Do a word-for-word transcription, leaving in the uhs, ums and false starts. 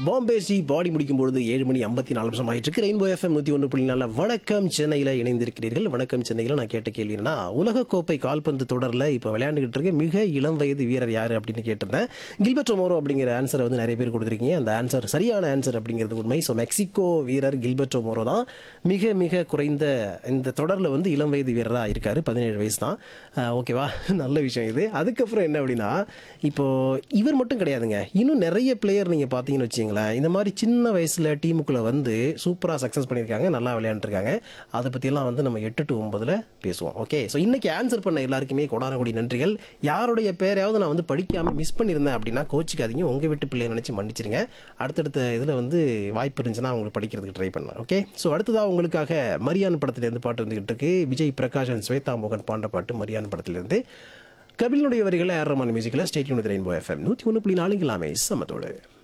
Bombay C பாடி முடிக்கும் பொழுது ஏழு மணி ஐம்பத்தி நாலு நிமிஷம் ஆயிட்டு இருக்கு. ரெயின்போ எஃப்எம் நூற்றி ஒன்று புள்ளி நாலு வணக்கம் சென்னையில் இணைந்திருக்கிறீர்கள். வணக்கம் சென்னையில் நான் கேட்ட கேள்வி என்னன்னா, உலகக்கோப்பை கால்பந்து தொடரில் இப்போ விளையாண்டுகிட்டு இருக்க மிக இளம் வயது வீரர் யார் அப்படின்னு கேட்டிருந்தேன். கில்பர்ட் ரொமேரோ அப்படிங்கிற ஆன்சரை வந்து நிறைய பேர் கொடுத்துருக்கீங்க. அந்த ஆன்சர் சரியான ஆன்சர் அப்படிங்கிறது உண்மை. ஸோ மெக்சிகோ வீரர் கில்பர்ட் ரொமேரோ தான் மிக மிக குறைந்த இந்த தொடரில் வந்து இளம் வயது வீரராக இருக்காரு. பதினேழு வயசு தான். ஓகேவா, நல்ல விஷயம் இது. அதுக்கப்புறம் என்ன அப்படின்னா, இப்போ இவர் மட்டும் கிடையாதுங்க, இன்னும் நிறைய பிளேயர் நீங்கள் பார்த்தீங்கன்னு வச்சிங்களேன், இந்த மாதிரி சின்ன வயசில் டீமுக்குள்ளே வந்து சூப்பராக சக்ஸஸ் பண்ணியிருக்காங்க, நல்லா விளையாண்டுருக்காங்க. அதை பற்றியெல்லாம் வந்து நம்ம எட்டு டு ஒன்பதில் பேசுவோம். ஓகே, ஸோ இன்றைக்கி ஆன்சர் பண்ண எல்லாருக்குமே கொடான கொடி நன்றிகள். யாருடைய பேரையாவது நான் வந்து படிக்காமல் மிஸ் பண்ணியிருந்தேன் அப்படின்னா கோச்சிக்காதீங்க, உங்கள் வீட்டு பிள்ளையை நினச்சி மன்னிச்சிருங்க. அடுத்தடுத்த இதில் வந்து வாய்ப்பு இருந்துச்சுன்னா அவங்களுக்கு படிக்கிறதுக்கு ட்ரை பண்ணுவேன். ஓகே, ஸோ அடுத்ததாக உங்களுக்காக மரியான் படத்துலேருந்து பாட்டு வந்துகிட்டு இருக்கு. விஜய் பிரகாஷன் ஸ்வேதா மோகன் பாண்ட பாட்டு மரியான் படத்திலிருந்து. கபிலனுடைய வரிகளை ஆர் ரஹ்மான் மியூசிக்கில். ஸ்டேட் யூனிட் ரெயின்போ எஃப்எம் நூற்றி ஒன்று புள்ளி நாலு எல்லாமே சமத்தோடு.